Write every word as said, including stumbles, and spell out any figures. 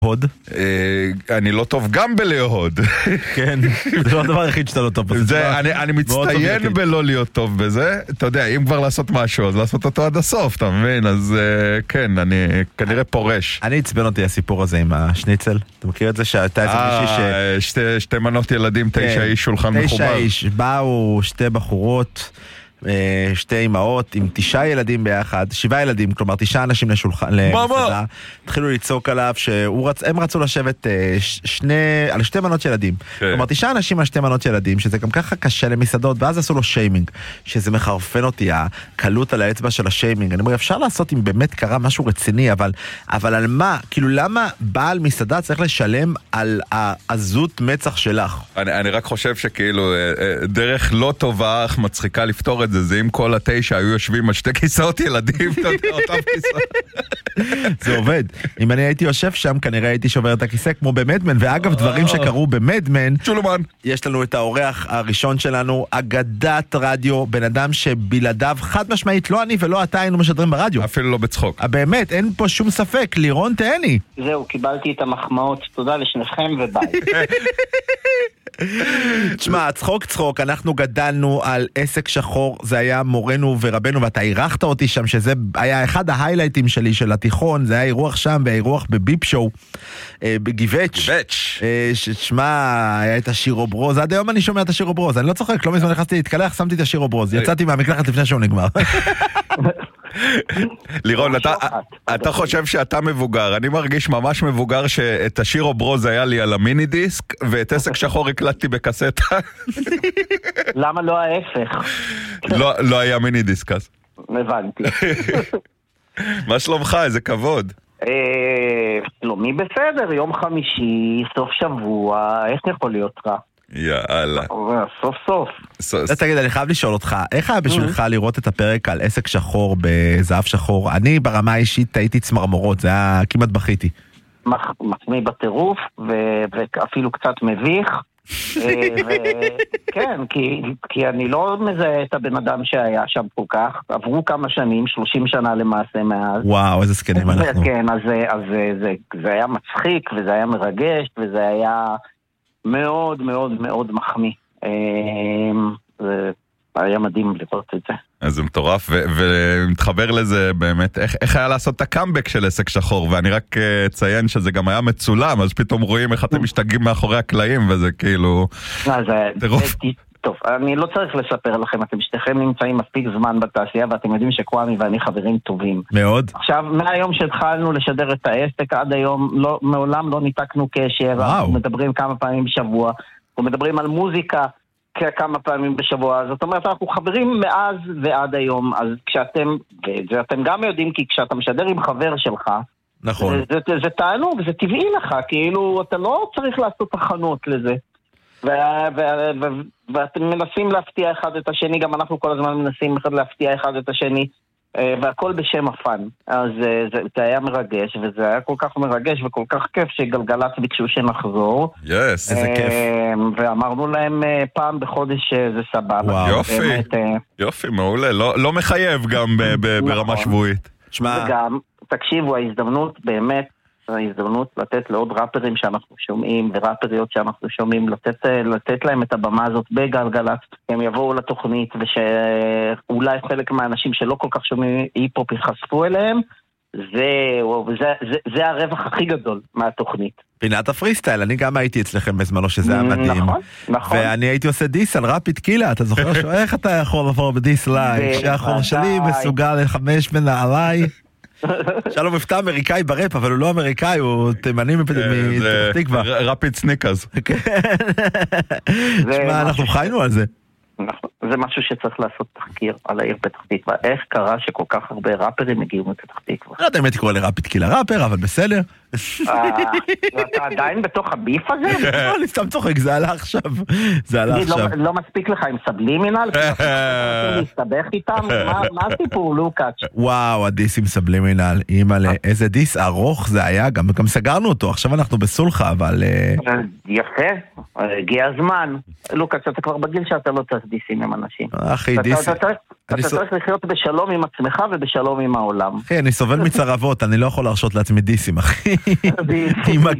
הוד? אני לא טוב גם בלהוד. כן, זה לא הדבר היחיד שאתה לא טוב בזה. אני מצטיין בלא להיות טוב בזה. אתה יודע, אם כבר לעשות משהו, אז לעשות אותו עד הסוף, אתה מבין? אז כן, אני כנראה פורש. אני הצבן אותי הסיפור הזה עם השניצל. אתה מכיר את זה שאתה איזה מישהי ש... שתי מנות ילדים, תשע איש, שולחן מחובר. תשע איש, באו שתי בחורות, שתי אמהות עם תשעה ילדים ביחד, שבעה ילדים, כלומר תשעה אנשים לשולחן, למסעדה. התחילו לצעוק עליו שהם רצו לשבת שני, על שתי מנות ילדים. כלומר תשעה אנשים על שתי מנות ילדים, שזה גם ככה קשה למסעדות, ואז עשו לו שיימינג, שזה מחרפן אותי, הקלות על האצבע של השיימינג. אני אומר, אפשר לעשות אם באמת קרה משהו רציני, אבל, אבל על מה? כאילו למה בעל מסעדה צריך לשלם על העזות מצח שלך? אני, אני רק חושב שכאילו דרך לא טובה אך מצחיקה לפתור את זה, זה אם כל התשע היו יושבים על שתי כיסאות ילדים, אתה יודע, אותם כיסאות. זה עובד. אם אני הייתי יושב שם, כנראה הייתי שובר את הכיסא כמו במדמן, ואגב, דברים שקרו במדמן, שולמן. יש לנו את האורח הראשון שלנו, אגדת רדיו, בן אדם שבלעדיו חד משמעית, לא אני ולא אתה היינו משדרים ברדיו. אפילו לא בצחוק. באמת, אין פה שום ספק, לירון תהני. זהו, קיבלתי את המחמאות, תודה לשניכם וביי. תשמע, צחוק צחוק, אנחנו גדלנו על עסק שחור, זה היה מורנו ורבנו, ואתה אירחת אותי שם, שזה היה אחד ההיילייטים שלי של התיכון, זה היה אירוח שם, והאירוח בביפ שואו, בגיבץ'. גיבץ'. שתשמע, היה את השירו ברוז, עד היום אני שומע את השירו ברוז, אני לא צוחק, לא מזמן נכנסתי להתקלח, שמתי את השירו ברוז, יצאתי מהמקלחת לפני שהוא נגמר. לירון, אתה, אתה חושב שאתה מבוגר, אני מרגיש ממש מבוגר שאת השירו ברוז היה לי על המיני דיסק, ואת עסק שחור הקלטתי בקסטה. למה לא ההפך? לא, לא היה מיני דיסק אז. הבנתי. מה שלומך? איזה כבוד. לא, מי בסדר? יום חמישי, סוף שבוע, איך יכול להיות רע? יאללה. סוף סוף. תגיד, אני חייב לשאול אותך, איך היה בשבילך לראות את הפרק על עסק שחור בזהב שחור? אני ברמה האישית הייתי צמרמורות, זה היה כמעט בכיתי. מחמיא בטירוף, ואפילו קצת מביך. כן, כי אני לא מזהה את הבן אדם שהיה שם כל כך. עברו כמה שנים, שלושים שנה למעשה מאז. וואו, איזה סקנים אנחנו. כן, אז זה היה מצחיק, וזה היה מרגש, וזה היה מאוד מאוד מאוד מחמיא. זה היה מדהים לראות את זה. אז זה מטורף, ומתחבר לזה באמת, איך היה לעשות את הקאמבק של עסק שחור, ואני רק אציין שזה גם היה מצולם, אז פתאום רואים איך אתם משתגעים מאחורי הקלעים, וזה כאילו... טוב, אני לא צריך לספר לכם, אתם שתיכם נמצאים מספיק זמן בתעשייה, ואתם יודעים שקוואמי ואני חברים טובים. מאוד. עכשיו, מהיום שהתחלנו לשדר את העסק, עד היום לא, מעולם לא ניתקנו קשר, אנחנו מדברים כמה פעמים בשבוע, אנחנו מדברים על מוזיקה כמה פעמים בשבוע, זאת אומרת, אנחנו חברים מאז ועד היום, אז כשאתם, ואתם גם יודעים, כי כשאתה משדר עם חבר שלך, נכון. זה, זה, זה תענוג, זה טבעי לך, כאילו, אתה לא צריך לעשות תחנות לזה. ואתם מנסים להפתיע אחד את השני, גם אנחנו כל הזמן מנסים להפתיע אחד את השני, והכל בשם הפן. אז זה היה מרגש, וזה היה כל כך מרגש וכל כך כיף שגלגלצ ביקשו שנחזור. יס, איזה כיף. ואמרנו להם פעם בחודש זה סבבה. יופי, יופי, מעולה. לא מחייב גם ברמה שבועית. וגם, תקשיבו, ההזדמנות באמת, ההזדמנות לתת לעוד ראפרים שאנחנו שומעים, וראפריות שאנחנו שומעים, לתת, לתת להם את הבמה הזאת בגלגלצ, הם יבואו לתוכנית, ושאולי חלק מהאנשים שלא כל כך שומעים היפ-הופ יחשפו אליהם, זה, זה, זה, זה הרווח הכי גדול מהתוכנית. פינת הפריסטייל, אני גם הייתי אצלכם בזמנו שזה היה מדהים. נכון, נכון. ואני הייתי עושה דיס על ראפיד קילה, אתה זוכר שהוא, איך אתה יכול לבוא בדיס לייב, שהחור שלי מסוגל לחמש בנעליי? שלום, מבטא אמריקאי ברפ, אבל הוא לא אמריקאי, הוא תימני מפתח תקווה. רפיד סניקאז. תשמע, אנחנו חיינו על זה. זה משהו שצריך לעשות תחקיר על העיר פתח תקווה. איך קרה שכל כך הרבה ראפרים הגיעו מפתח תקווה? לא יודע אם הייתי קורא לראפיד קילה ראפר, אבל בסדר. אתה עדיין בתוך הביף הזה? לא, אני סתם צוחק, זה עלה עכשיו. זה עלה עכשיו. לא מספיק לך עם סבלימינל? להסתבך איתם? מה הסיפור, לוקאץ'? וואו, הדיס עם סבלימינל. אימא'לה, איזה דיס ארוך זה היה, גם סגרנו אותו, עכשיו אנחנו בסולחה, אבל... יפה, הגיע הזמן. לוקאץ', אתה כבר בגיל שאתה לא צריך דיסים עם אנשים. אחי, דיס... אתה צריך לחיות בשלום עם עצמך ובשלום עם העולם. אחי, אני סובל מצרבות, אני לא יכול להרשות לעצמי דיסים, אחי.